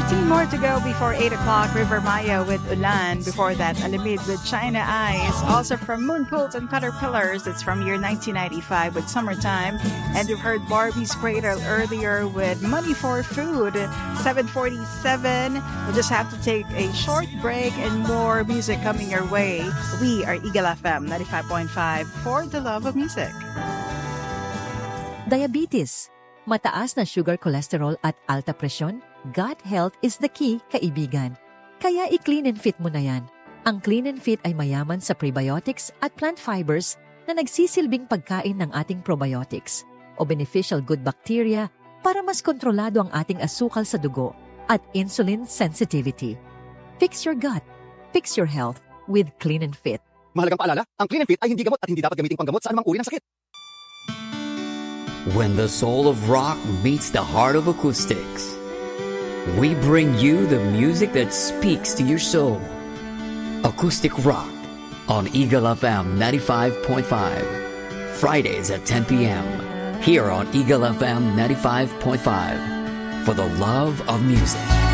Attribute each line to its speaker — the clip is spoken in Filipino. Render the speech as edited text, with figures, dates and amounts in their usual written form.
Speaker 1: 15 more to go before 8 o'clock. River Maya with Ulan. Before that, Alamid with China Eyes. Also from Moonpools and Caterpillars. It's from year 1995 with Summertime. And you've heard Barbie's Cradle earlier with Money for Food. 7:47. We'll just have to take a short break and more music coming your way. We are Eagle FM 95.5 for the love of music.
Speaker 2: Diabetes, mataas na sugar cholesterol at alta presyon, gut health is the key, kaibigan. Kaya i-Clean and Fit mo na yan. Ang Clean and Fit ay mayaman sa prebiotics at plant fibers na nagsisilbing pagkain ng ating probiotics o beneficial good bacteria para mas kontrolado ang ating asukal sa dugo at insulin sensitivity. Fix your gut. Fix your health with Clean and Fit.
Speaker 3: Mahalagang paalala, ang Clean and Fit ay hindi gamot at hindi dapat gamiting panggamot sa anumang uri ng sakit.
Speaker 4: When the soul of rock meets the heart of acoustics, we bring you the music that speaks to your soul. Acoustic Rock on Eagle FM 95.5. Fridays at 10 p.m. Here on Eagle FM 95.5 for the love of music.